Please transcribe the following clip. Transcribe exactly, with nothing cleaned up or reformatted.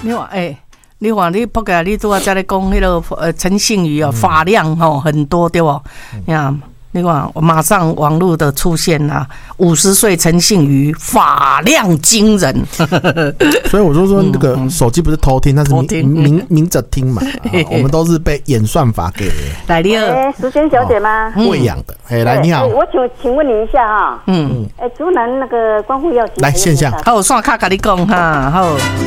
你看，哎、欸，你看你仆个，你拄仔才咧讲迄个呃陈信宇哦，发量吼很多对不？你看。你看，马上网络的出现啦，五十岁陈信宇发量惊人， 所以我就说那个手机不是偷听，那是明明明着听嘛、啊，我们都是被演算法给来你好， 淑娟小姐吗？ 喂养的，哎，来你好， 我请请问你一下哈，嗯，哎，竹南那个光复药局来线下， 好，线卡跟你讲哈，好。